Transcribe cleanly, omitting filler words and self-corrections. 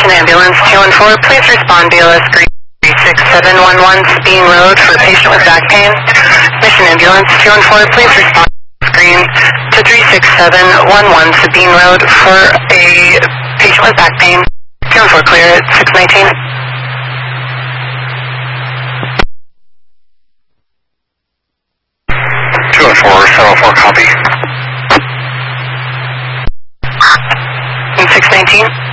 Mission Ambulance 214, please respond BLS Green 36711 Sabine Road for a patient with back pain. Mission Ambulance 214, please respond Green to 36711 Sabine Road for a patient with back pain. 214 clear at 619. Copy. 619.